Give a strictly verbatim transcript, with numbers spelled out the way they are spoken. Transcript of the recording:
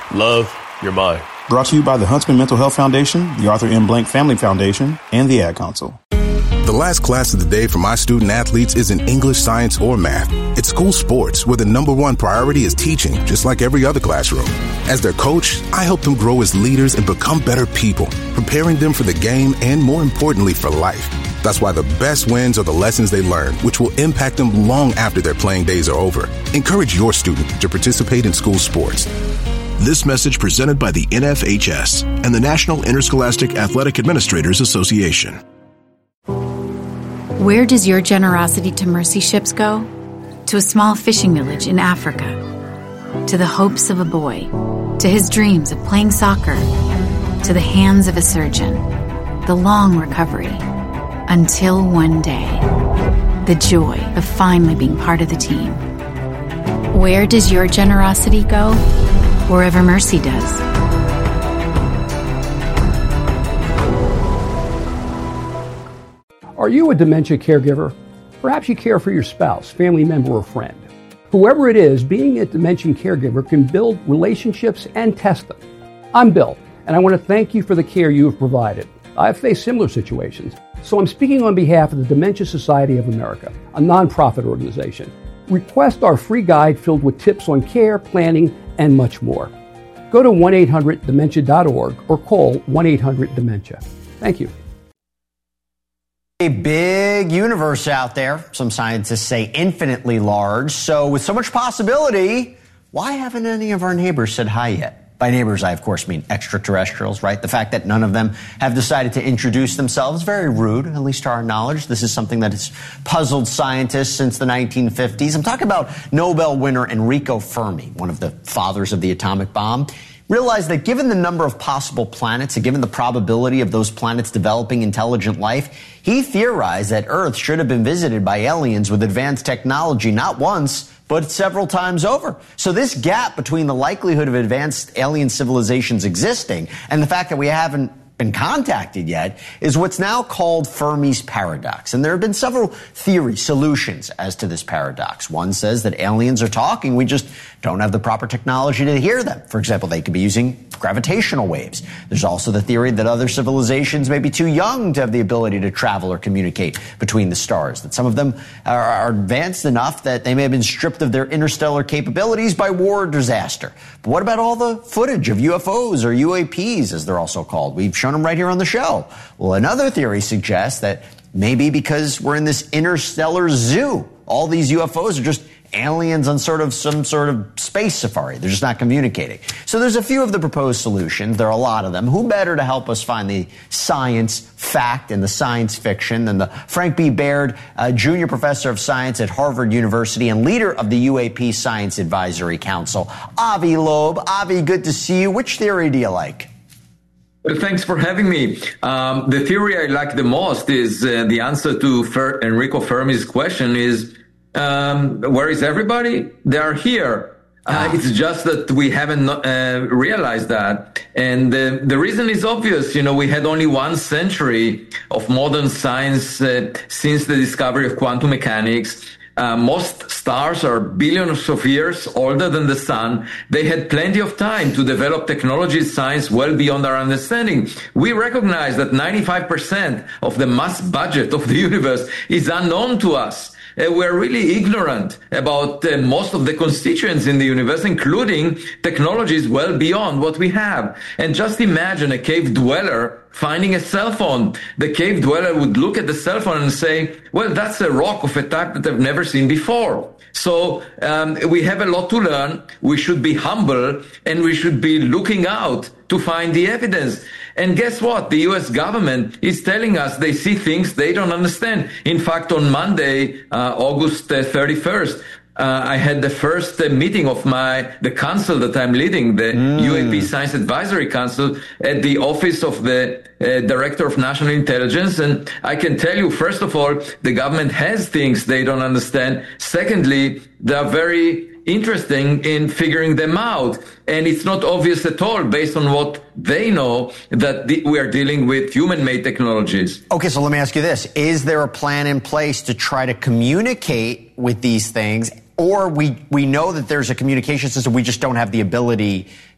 Love your mind. Brought to you by the Huntsman Mental Health Foundation, the Arthur M. Blank Family Foundation, and the Ad Council. The last class of the day for my student athletes isn't English, science, or math. It's school sports, where the number one priority is teaching, just like every other classroom. As their coach, I help them grow as leaders and become better people, preparing them for the game and, more importantly, for life. That's why the best wins are the lessons they learn, which will impact them long after their playing days are over. Encourage your student to participate in school sports. This message presented by the N F H S and the National Interscholastic Athletic Administrators Association. Where does your generosity to mercy ships go? To a small fishing village in Africa. To the hopes of a boy. To his dreams of playing soccer. To the hands of a surgeon. The long recovery. Until one day. The joy of finally being part of the team. Where does your generosity go? Wherever mercy does. Are you a dementia caregiver? Perhaps you care for your spouse, family member, or friend. Whoever it is, being a dementia caregiver can build relationships and test them. I'm Bill, and I want to thank you for the care you have provided. I've faced similar situations, so I'm speaking on behalf of the Dementia Society of America, a nonprofit organization. Request our free guide filled with tips on care, planning, and much more. Go to one eight hundred dementia dot org or call one eight hundred dementia. Thank you. A big universe out there. Some scientists say infinitely large. So with so much possibility, why haven't any of our neighbors said hi yet? By neighbors, I of course mean extraterrestrials, right? The fact that none of them have decided to introduce themselves, very rude, at least to our knowledge. This is something that has puzzled scientists since the nineteen fifties. I'm talking about Nobel winner Enrico Fermi, one of the fathers of the atomic bomb. Realized that given the number of possible planets and given the probability of those planets developing intelligent life, he theorized that Earth should have been visited by aliens with advanced technology not once, but several times over. So this gap between the likelihood of advanced alien civilizations existing and the fact that we haven't been contacted yet is what's now called Fermi's paradox. And there have been several theory solutions as to this paradox. One says that aliens are talking, we just don't have the proper technology to hear them. For example, they could be using gravitational waves. There's also the theory that other civilizations may be too young to have the ability to travel or communicate between the stars, that some of them are, are advanced enough that they may have been stripped of their interstellar capabilities by war or disaster. But what about all the footage of U F Os or U A Ps, as they're also called? We've shown them right here on the show. Well, another theory suggests that maybe because we're in this interstellar zoo, all these U F Os are just aliens on sort of some sort of space safari. They're just not communicating. So there's a few of the proposed solutions. There are a lot of them. Who better to help us find the science fact and the science fiction than the Frank B. Baird, uh, junior professor of science at Harvard University and leader of the U A P Science Advisory Council, Avi Loeb. Avi, good to see you. Which theory do you like? Well, thanks for having me. Um, the theory I like the most is uh, the answer to Fer- Enrico Fermi's question is, Um, where is everybody? They are here. Uh, it's just that we haven't uh, realized that. And uh, the reason is obvious. You know, we had only one century of modern science uh, since the discovery of quantum mechanics. Uh, most stars are billions of years older than the sun. They had plenty of time to develop technology science well beyond our understanding. We recognize that ninety-five percent of the mass budget of the universe is unknown to us. Uh, we're really ignorant about uh, most of the constituents in the universe, including technologies well beyond what we have. And just imagine a cave dweller finding a cell phone. The cave dweller would look at the cell phone and say, well, that's a rock of a type that I've never seen before. So um, we have a lot to learn. We should be humble and we should be looking out to find the evidence. And guess what? The U S government is telling us they see things they don't understand. In fact, on Monday, uh, August uh, thirty-first, uh, I had the first uh, meeting of my the council that I'm leading, the mm. U A P Science Advisory Council, at the office of the uh, Director of National Intelligence. And I can tell you, first of all, the government has things they don't understand. Secondly, they are very interesting in figuring them out. And it's not obvious at all, based on what they know, that the, we are dealing with human-made technologies. Okay, so let me ask you this. Is there a plan in place to try to communicate with these things? Or we, we know that there's a communication system, we just don't have the ability